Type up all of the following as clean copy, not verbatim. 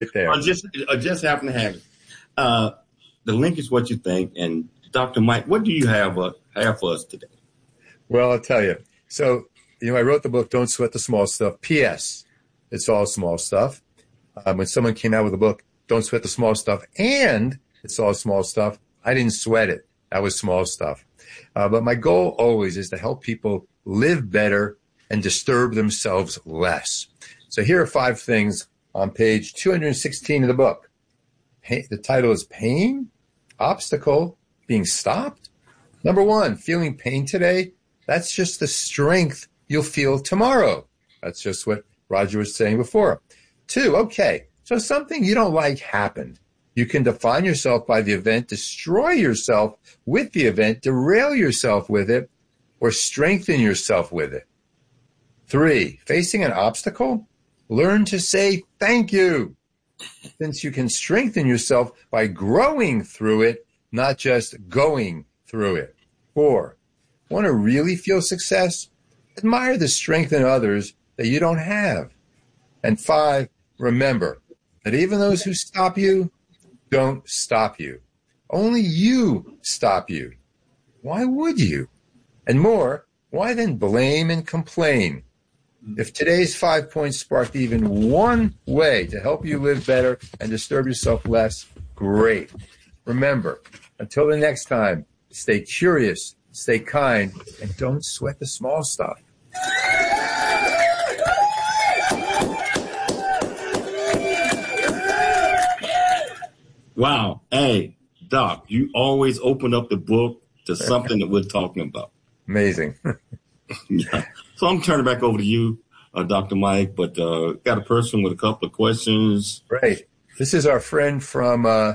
there. I just happen to have it. The link is what you think. And Dr. Mike, what do you have for us today? Well, I'll tell you. So, I wrote the book, Don't Sweat the Small Stuff. P.S. It's all small stuff. When someone came out with a book, Don't Sweat the Small Stuff, and it's all small stuff, I didn't sweat it. That was small stuff. But my goal always is to help people live better and disturb themselves less. So here are 5 things on page 216 of the book. The title is Pain, Obstacle, Being Stopped. Number 1, feeling pain today, that's just the strength you'll feel tomorrow. That's just what Roger was saying before. 2, okay, so something you don't like happened. You can define yourself by the event, destroy yourself with the event, derail yourself with it, or strengthen yourself with it. 3, facing an obstacle, learn to say thank you, since you can strengthen yourself by growing through it, not just going through it. 4, want to really feel success? Admire the strength in others that you don't have. And 5, remember that even those who stop you don't stop you. Only you stop you. Why would you? And more, why then blame and complain? If today's 5 points sparked even one way to help you live better and disturb yourself less, great. Remember, until the next time, stay curious, stay kind, and don't sweat the small stuff. Wow. Hey, Doc, you always open up the book to something that we're talking about. Amazing. Yeah. So I'm turning back over to you, Dr. Mike, but got a person with a couple of questions. Right. This is our friend from UK.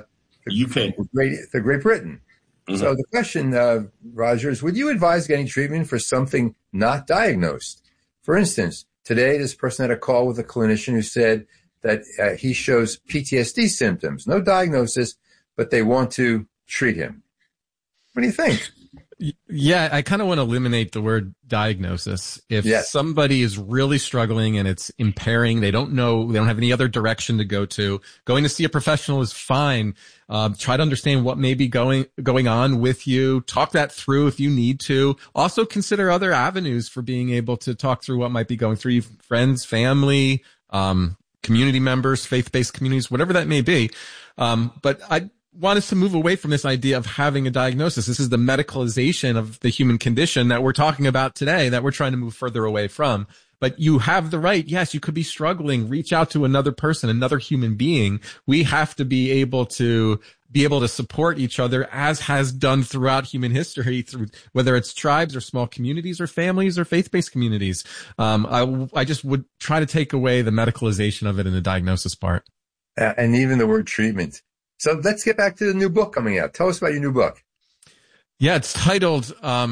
the Great Britain. Mm-hmm. So the question, Roger, is would you advise getting treatment for something not diagnosed? For instance, today this person had a call with a clinician who said that he shows PTSD symptoms, no diagnosis, but they want to treat him. What do you think? Yeah, I kind of want to eliminate the word diagnosis. If somebody is really struggling and it's impairing, they don't know, they don't have any other direction to go to, going to see a professional is fine. Try to understand what may be going on with you. Talk that through if you need to. Also consider other avenues for being able to talk through what might be going through you, friends, family, community members, faith-based communities, whatever that may be. But I want us to move away from this idea of having a diagnosis. This is the medicalization of the human condition that we're talking about today, that we're trying to move further away from. But you have the right. Yes, you could be struggling. Reach out to another person, another human being. We have to be able to support each other, as has done throughout human history, through whether it's tribes or small communities or families or faith-based communities. I just would try to take away the medicalization of it in the diagnosis part. And even the word treatment. So let's get back to the new book coming out. Tell us about your new book. Yeah, it's titled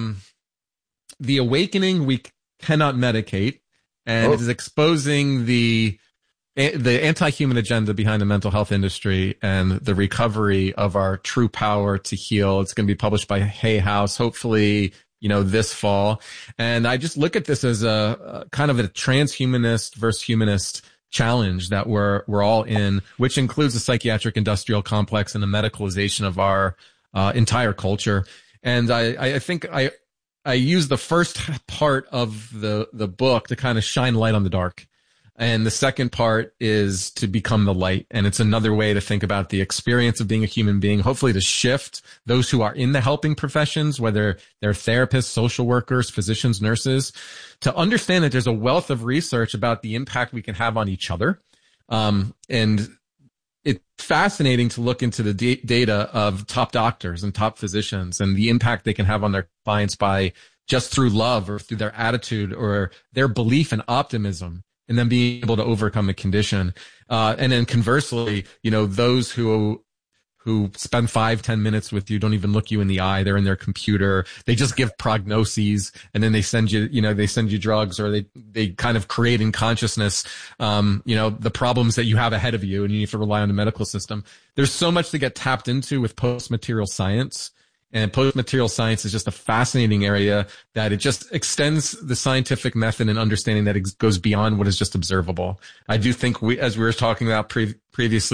The Awakening We Cannot Medicate, and it is exposing the anti-human agenda behind the mental health industry and the recovery of our true power to heal. It's going to be published by Hay House, hopefully, this fall. And I just look at this as a kind of a transhumanist versus humanist challenge that we're all in, which includes the psychiatric industrial complex and the medicalization of our entire culture. And I think I use the first part of the book to kind of shine light on the dark. And the second part is to become the light. And it's another way to think about the experience of being a human being, hopefully to shift those who are in the helping professions, whether they're therapists, social workers, physicians, nurses, to understand that there's a wealth of research about the impact we can have on each other. And it's fascinating to look into the data of top doctors and top physicians and the impact they can have on their clients by just through love or through their attitude or their belief and optimism, and then being able to overcome a condition. And then conversely, those who spend 5-10 minutes with you don't even look you in the eye. They're in their computer. They just give prognoses, and then they send you, they send you drugs, or they kind of create in consciousness, the problems that you have ahead of you, and you need to rely on the medical system. There's so much to get tapped into with post-material science. And post-material science is just a fascinating area that it just extends the scientific method and understanding that it goes beyond what is just observable. I do think as we were talking about previously,